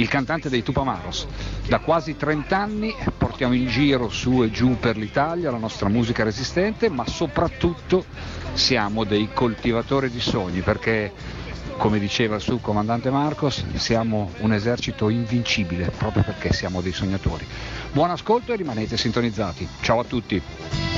il cantante dei Tupamaros. Da quasi 30 anni portiamo in giro su e giù per l'Italia la nostra musica resistente, ma soprattutto siamo dei coltivatori di sogni, perché, come diceva il subcomandante Marcos, siamo un esercito invincibile proprio perché siamo dei sognatori. Buon ascolto e rimanete sintonizzati. Ciao a tutti.